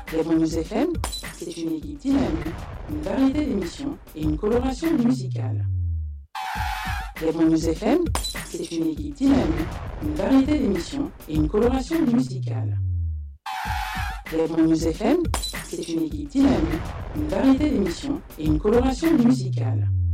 Gabon News FM, c'est une équipe dynamique, une variété d'émissions et une coloration musicale. Gabon News FM, c'est une équipe dynamique, une variété d'émissions et une coloration musicale. Gabon News FM, c'est une équipe dynamique, une variété d'émissions et une coloration musicale.